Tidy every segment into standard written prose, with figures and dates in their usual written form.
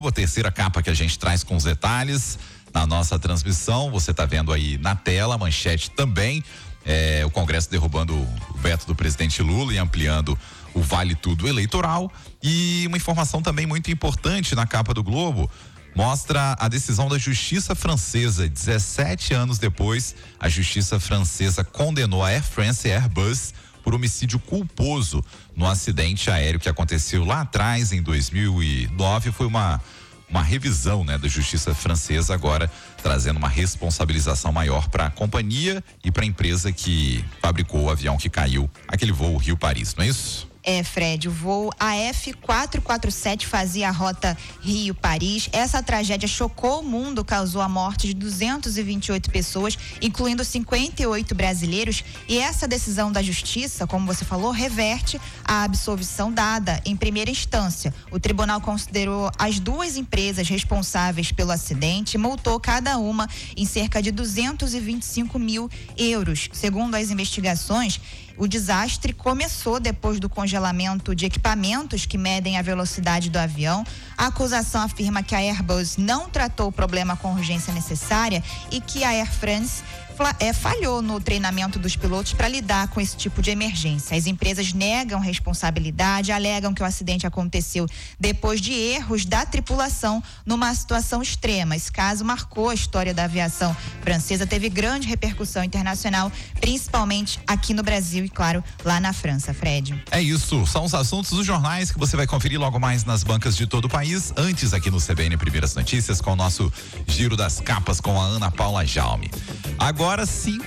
A terceira capa que a gente traz com os detalhes na nossa transmissão, você está vendo aí na tela, manchete também, o Congresso derrubando o veto do presidente Lula e ampliando o Vale Tudo eleitoral. E uma informação também muito importante na capa do Globo, mostra a decisão da Justiça Francesa. 17 anos depois, a Justiça Francesa condenou a Air France e Airbus por homicídio culposo no acidente aéreo que aconteceu lá atrás, em 2009. Foi uma revisão, né, da Justiça Francesa, agora trazendo uma responsabilização maior para a companhia e para a empresa que fabricou o avião que caiu, aquele voo Rio-Paris, não é isso? Fred, o voo AF447 fazia a rota Rio-Paris. Essa tragédia chocou o mundo, causou a morte de 228 pessoas, incluindo 58 brasileiros. E essa decisão da justiça, como você falou, reverte a absolvição dada em primeira instância. O tribunal considerou as duas empresas responsáveis pelo acidente e multou cada uma em cerca de 225 mil euros. Segundo as investigações, o desastre começou depois do congelamento de equipamentos que medem a velocidade do avião. A acusação afirma que a Airbus não tratou o problema com a urgência necessária e que a Air France falhou no treinamento dos pilotos para lidar com esse tipo de emergência. As empresas negam responsabilidade, alegam que o acidente aconteceu depois de erros da tripulação numa situação extrema. Esse caso marcou a história da aviação francesa, teve grande repercussão internacional, principalmente aqui no Brasil e, claro, lá na França, Fred. É isso, são os assuntos dos jornais que você vai conferir logo mais nas bancas de todo o país, antes aqui no CBN Primeiras Notícias, com o nosso giro das capas com a Ana Paula Jaume. Agora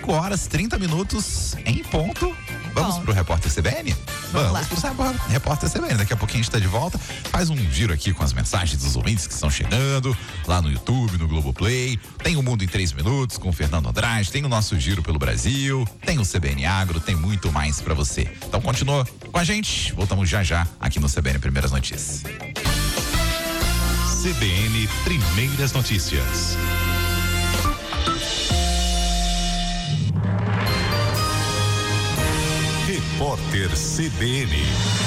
5h30 em ponto. Vamos pro Repórter CBN? Vamos pro Repórter CBN. Daqui a pouquinho a gente tá de volta. Faz um giro aqui com as mensagens dos ouvintes que estão chegando lá no YouTube, no Globoplay. Tem o Mundo em 3 Minutos com o Fernando Andrade. Tem o nosso giro pelo Brasil. Tem o CBN Agro. Tem muito mais pra você. Então continua com a gente. Voltamos já aqui no CBN Primeiras Notícias. CBN Primeiras Notícias. Repórter CBN.